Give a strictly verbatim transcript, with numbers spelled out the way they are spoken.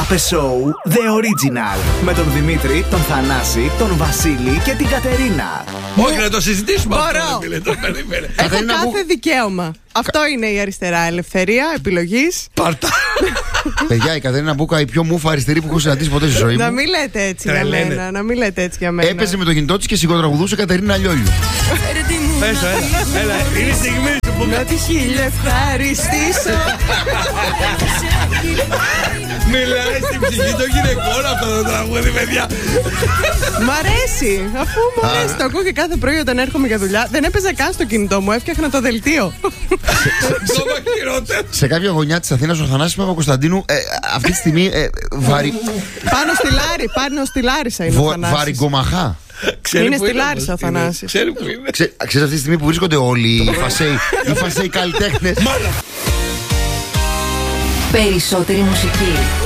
Agape Show The Original. Με τον Δημήτρη, τον Θανάση, τον Βασίλη και την Κατερίνα. Όχι, να το συζητήσουμε. Μπορώ. Έχω κάθε δικαίωμα. Αυτό είναι η αριστερά. Ελευθερία επιλογής. Πάρτα. Παιδιά, η Κατερίνα Μπούκα η πιο μούφα αριστερή που έχω συναντήσει ποτέ στη ζωή μου. Να μην λέτε έτσι για μένα. Να μην λέτε έτσι για μένα. Έπαιζε με το κινητό της και σιγοτραγουδούσε Κατερίνα Λιόλιου. Πες το, έλα, έλα, είναι η στιγμή σου που να τη χιλιευχαριστήσω. μιλάει στην ψυχή των γυναικών αυτό το τραγούδι, παιδιά. Μ' αρέσει, αφού μου αρέσει. Το ακούω και κάθε πρωί όταν έρχομαι για δουλειά. Δεν έπαιζα καν στο κινητό μου, έφτιαχνα το δελτίο. Σε κάποια γωνιά της Αθήνας ο Θανάσης Παπακοσταντίνου ε, αυτή τη στιγμή ε, βαρι... Πάνω στη Λάρη, πάνω στη Λάρισα είναι ο Θανάσης. Βαριγκομαχά. Είναι στη Λάρισα ο Θανάσης. Ξέρει που είναι. Ξέρεις αυτή τη στιγμή που βρίσκονται όλοι οι φασέοι, οι φασέοι καλλιτέχνες. Περισσότερη μουσική.